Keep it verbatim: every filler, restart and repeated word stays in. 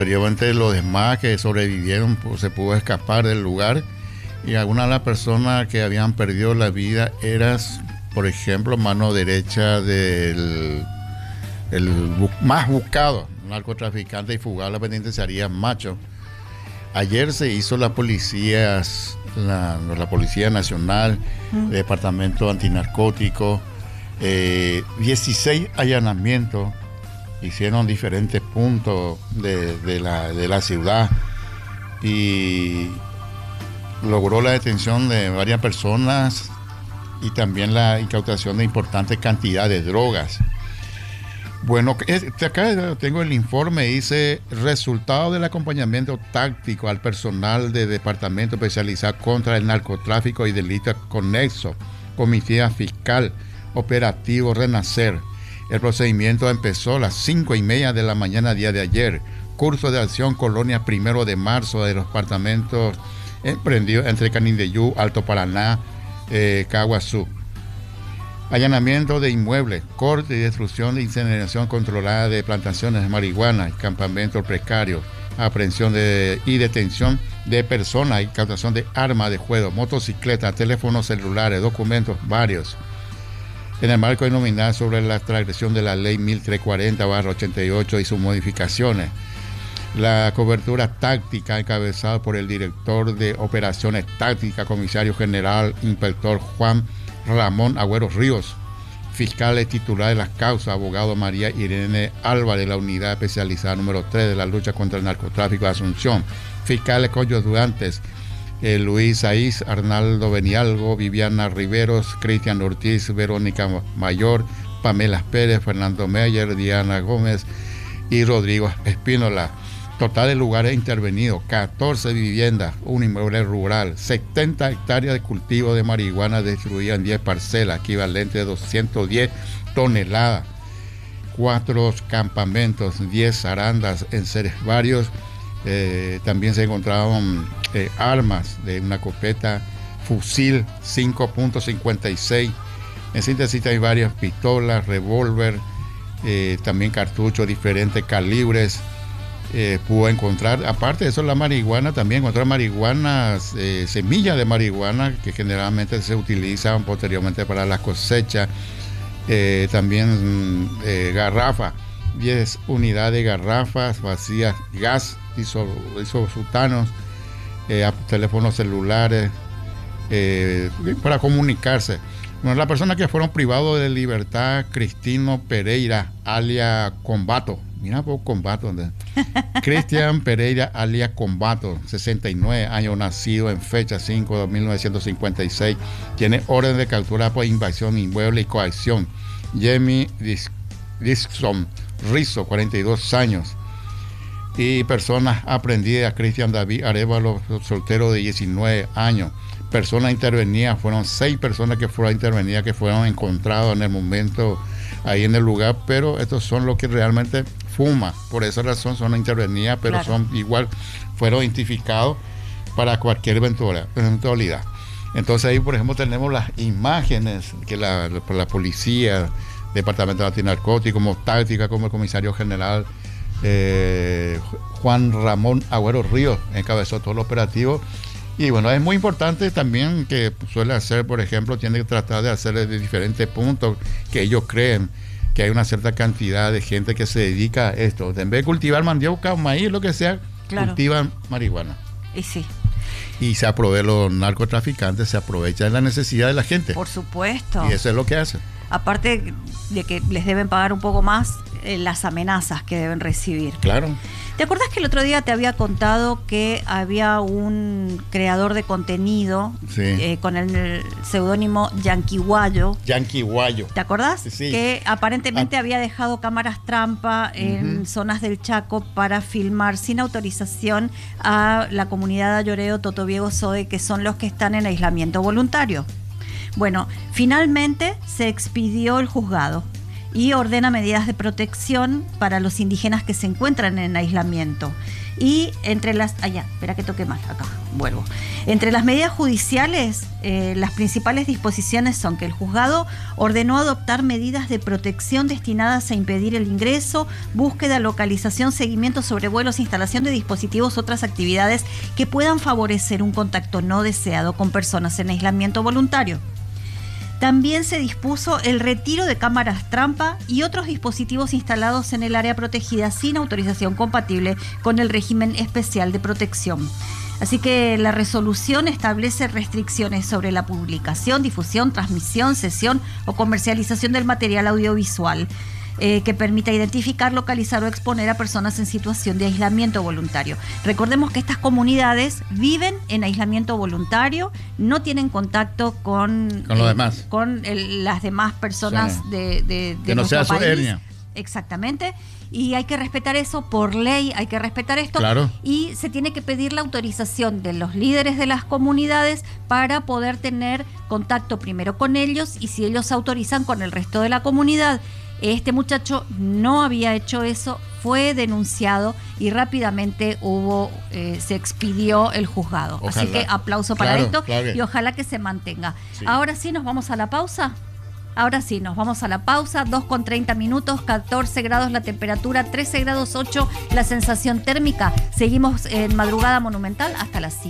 Posteriormente los demás que sobrevivieron pues, se pudo escapar del lugar y algunas de las personas que habían perdido la vida eran, por ejemplo, mano derecha del el bu más buscado, narcotraficante y fugado de la penitenciaría Macho. Ayer se hizo la policía, la, la Policía Nacional, mm. el Departamento Antinarcótico, eh, dieciséis allanamientos. Hicieron diferentes puntos de, de, la, de la ciudad y logró la detención de varias personas y también la incautación de importantes cantidades de drogas. Bueno, acá tengo el informe, dice, resultado del acompañamiento táctico al personal del Departamento Especializado contra el Narcotráfico y Delitos Conexos, Comitiva Fiscal, Operativo Renacer. El procedimiento empezó a las cinco y media de la mañana día de ayer. Curso de acción Colonia Primero de Marzo de los departamentos emprendidos entre Canindeyú, Alto Paraná, eh, Caguazú. Allanamiento de inmuebles, corte y destrucción de incineración controlada de plantaciones de marihuana, campamentos precarios, aprehensión de, y detención de personas, incautación de armas de juego, motocicletas, teléfonos celulares, documentos varios. En el marco denominado sobre la transgresión de la ley mil trescientos cuarenta barra ochenta y ocho y sus modificaciones, la cobertura táctica encabezada por el director de operaciones tácticas, comisario general, inspector Juan Ramón Agüero Ríos, fiscales titulares de las causas, abogado María Irene Alba de la unidad especializada número tres de la lucha contra el narcotráfico de Asunción, fiscales coayudantes, Eh, Luis Saiz, Arnaldo Benialgo, Viviana Riveros, Cristian Ortiz, Verónica Mayor, Pamela Pérez, Fernando Meyer, Diana Gómez y Rodrigo Espínola. Total de lugares intervenidos, catorce viviendas, un inmueble rural, setenta hectáreas de cultivo de marihuana destruidas en diez parcelas, equivalente a doscientas diez toneladas, cuatro campamentos, diez zarandas en seres varios. Eh, también se encontraron eh, armas de una escopeta, fusil cinco punto cincuenta y seis. En síntesis hay varias pistolas, revólver, eh, también cartuchos de diferentes calibres. Eh, pudo encontrar, aparte de eso, la marihuana, también encontró marihuana, eh, semillas de marihuana que generalmente se utilizaban posteriormente para las cosechas. Eh, también eh, garrafas, diez unidades de garrafas vacías, gas, isobutanos, eh, teléfonos celulares, eh, para comunicarse. Bueno, las personas que fueron privados de libertad, Cristino Pereira, alias Combato, mira por Combato, Cristian Pereira, alias Combato, sesenta y nueve años, nacido en fecha cinco de mil novecientos cincuenta y seis, tiene orden de captura por invasión inmueble y coacción. Jamie Dixon Rizzo, cuarenta y dos años. Y personas aprendidas, Cristian David Arevalo, soltero de diecinueve años. Personas intervenidas, fueron seis personas que fueron intervenidas, que fueron encontradas en el momento ahí en el lugar, pero estos son los que realmente fuman. Por esa razón son intervenidas, pero claro, son igual, fueron identificados para cualquier eventualidad. Entonces ahí, por ejemplo, tenemos las imágenes que la, la, la policía, Departamento de Antinarcótico, como táctica, como el comisario general eh, Juan Ramón Agüero Ríos encabezó todo el operativo. Y bueno, es muy importante también que suele hacer, por ejemplo, tiene que tratar de hacer de diferentes puntos que ellos creen que hay una cierta cantidad de gente que se dedica a esto. En vez de cultivar mandioca o maíz, lo que sea, claro, cultivan marihuana. Y sí. Y se aprovecha, los narcotraficantes se aprovechan de la necesidad de la gente. Por supuesto. Y eso es lo que hacen. Aparte de que les deben pagar un poco más, eh, las amenazas que deben recibir. Claro. ¿Te acuerdas que el otro día te había contado que había un creador de contenido, sí, eh, con el seudónimo Yanquihuayo? Yanquihuayo. ¿Te acordás? Sí. Que aparentemente ah. había dejado cámaras trampa en uh-huh. zonas del Chaco para filmar sin autorización a la comunidad Ayoreo, Totobiego, Sode, que son los que están en aislamiento voluntario. Bueno, finalmente se expidió el juzgado y ordena medidas de protección para los indígenas que se encuentran en aislamiento. Y entre las... Ah, ya, espera que toque mal, acá, vuelvo. Entre las medidas judiciales, eh, las principales disposiciones son que el juzgado ordenó adoptar medidas de protección destinadas a impedir el ingreso, búsqueda, localización, seguimiento, sobrevuelos, instalación de dispositivos, otras actividades que puedan favorecer un contacto no deseado con personas en aislamiento voluntario. También se dispuso el retiro de cámaras trampa y otros dispositivos instalados en el área protegida sin autorización compatible con el régimen especial de protección. Así que la resolución establece restricciones sobre la publicación, difusión, transmisión, cesión o comercialización del material audiovisual eh, que permita identificar, localizar o exponer a personas en situación de aislamiento voluntario. Recordemos que estas comunidades viven en aislamiento voluntario, no tienen contacto con, con, eh, los demás. con el, las demás personas sí. de, de, de que no sea nuestro su país. etnia. Exactamente, y hay que respetar eso por ley, hay que respetar esto, claro. Y se tiene que pedir la autorización de los líderes de las comunidades para poder tener contacto primero con ellos y si ellos autorizan con el resto de la comunidad. Este muchacho no había hecho eso, fue denunciado y rápidamente hubo, eh, se expidió el juzgado. Ojalá. Así que aplauso para claro, esto claro. Y ojalá que se mantenga. Sí. Ahora sí, nos vamos a la pausa. Ahora sí, nos vamos a la pausa, dos con treinta minutos, catorce grados la temperatura, trece grados ocho la sensación térmica. Seguimos en Madrugada Monumental hasta las cinco.